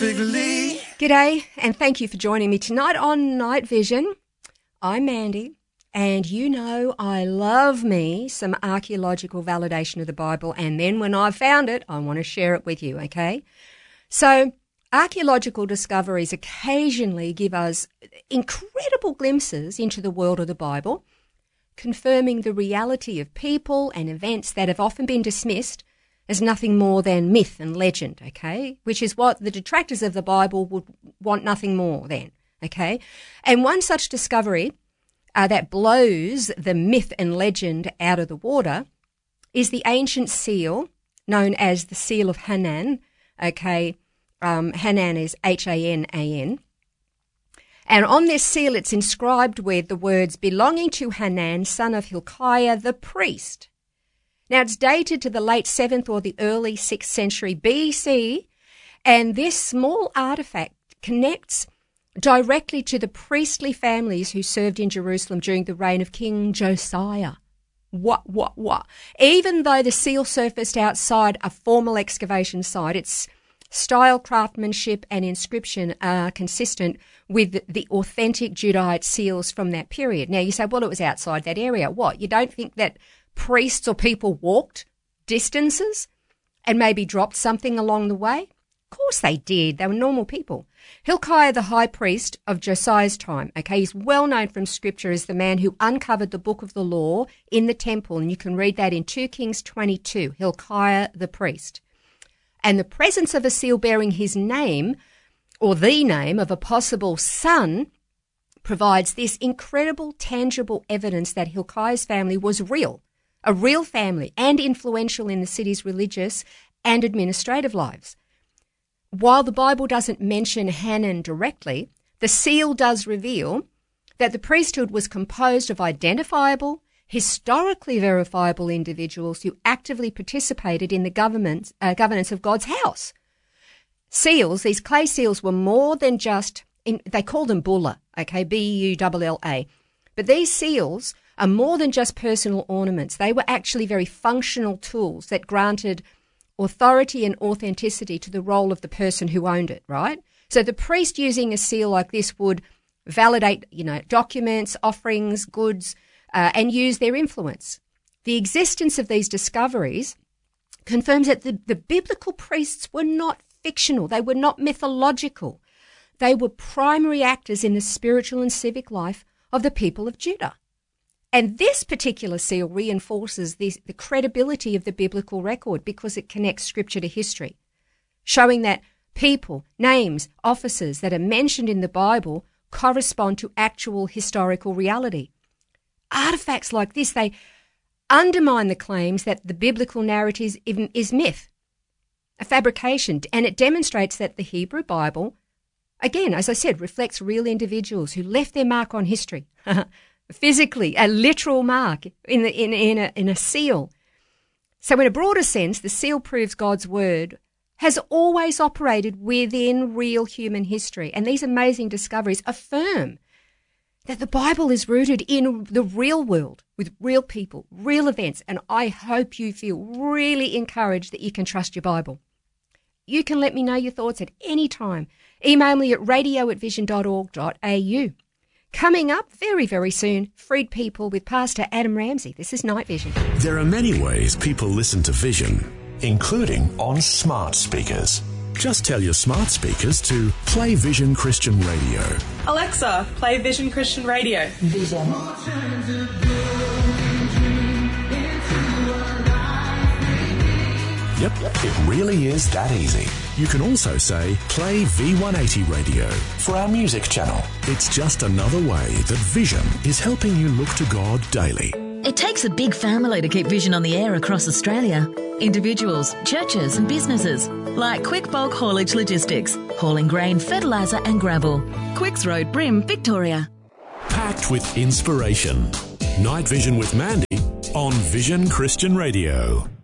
G'day, and thank you for joining me tonight on Night Vision. I'm Mandy, and you know I love me some archaeological validation of the Bible, and then when I've found it, I want to share it with you, okay? So, archaeological discoveries occasionally give us incredible glimpses into the world of the Bible, confirming the reality of people and events that have often been dismissed as nothing more than myth and legend, okay? Which is what the detractors of the Bible would want nothing more than, okay? And one such discovery that blows the myth and legend out of the water is the ancient seal known as the Seal of Hanan, okay? Hanan is Hanan. And on this seal it's inscribed with the words belonging to Hanan, son of Hilkiah the priest. Now, it's dated to the late 7th or the early 6th century BC, and this small artifact connects directly to the priestly families who served in Jerusalem during the reign of King Josiah. What? Even though the seal surfaced outside a formal excavation site, its style, craftsmanship and inscription are consistent with the authentic Judahite seals from that period. Now, you say, well, it was outside that area. What? You don't think that priests or people walked distances and maybe dropped something along the way? Of course they did. They were normal people. Hilkiah, the high priest of Josiah's time, okay, he's well known from scripture as the man who uncovered the book of the law in the temple, and you can read that in 2 Kings 22, Hilkiah the priest. And the presence of a seal bearing his name, or the name of a possible son, provides this incredible tangible evidence that Hilkiah's family was real, a real family and influential in the city's religious and administrative lives. While the Bible doesn't mention Hanan directly, the seal does reveal that the priesthood was composed of identifiable, historically verifiable individuals who actively participated in the governance of God's house. Seals, these clay seals, were more than just, they called them bulla, okay, B-U-L-L-A. But these seals are more than just personal ornaments. They were actually very functional tools that granted authority and authenticity to the role of the person who owned it, right? So the priest using a seal like this would validate, documents, offerings, goods, and use their influence. The existence of these discoveries confirms that the biblical priests were not fictional. They were not mythological. They were primary actors in the spiritual and civic life of the people of Judah. And this particular seal reinforces the credibility of the biblical record because it connects scripture to history, showing that people, names, offices that are mentioned in the Bible correspond to actual historical reality. Artifacts like this, they undermine the claims that the biblical narrative is myth, a fabrication, and it demonstrates that the Hebrew Bible, again, as I said, reflects real individuals who left their mark on history. Physically, a literal mark in a seal. So in a broader sense, the seal proves God's word has always operated within real human history. And these amazing discoveries affirm that the Bible is rooted in the real world with real people, real events. And I hope you feel really encouraged that you can trust your Bible. You can let me know your thoughts at any time. Email me at radio@vision.org.au. Coming up very, very soon, Freed People with Pastor Adam Ramsey. This is Night Vision. There are many ways people listen to Vision, including on smart speakers. Just tell your smart speakers to play Vision Christian Radio. Alexa, play Vision Christian Radio. Vision. Yep, it really is that easy. You can also say, play V180 Radio for our music channel. It's just another way that Vision is helping you look to God daily. It takes a big family to keep Vision on the air across Australia. Individuals, churches and businesses, like Quick Bulk Haulage Logistics, hauling grain, fertiliser and gravel. Quicks Road, Brim, Victoria. Packed with inspiration. Night Vision with Mandy on Vision Christian Radio.